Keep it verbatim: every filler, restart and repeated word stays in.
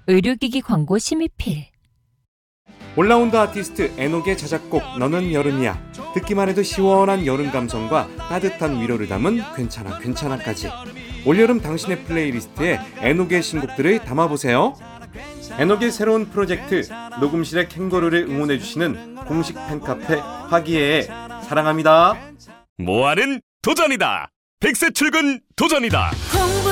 의료기기 광고 심의필. 올라운드 아티스트 에녹의 자작곡 너는 여름이야. 듣기만 해도 시원한 여름 감성과 따뜻한 위로를 담은 괜찮아 괜찮아까지. 올여름 당신의 플레이리스트에 에녹의 신곡들을 담아보세요. 에녹의 새로운 프로젝트 녹음실의 캥거루를 응원해주시는 공식 팬카페 화기애애 사랑합니다. 모아는 도전이다. 백세 출근 도전이다.